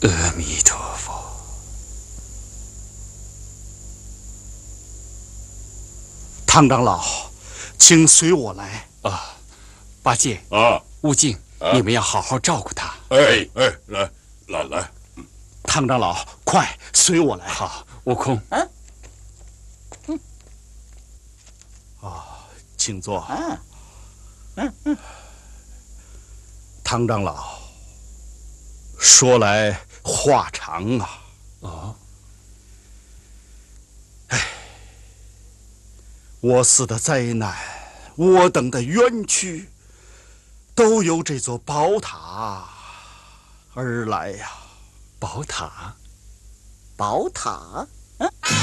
阿弥陀佛。 唐长老，请随我来。 啊，八戒啊， 悟净，你们要好好照顾他。 哎，来， 唐长老，快随我来。 好，悟空。 请坐。唐长老，说来话长啊。 哦， 我死的灾难，我等的冤屈，都由这座宝塔而来呀。 宝塔。 宝塔？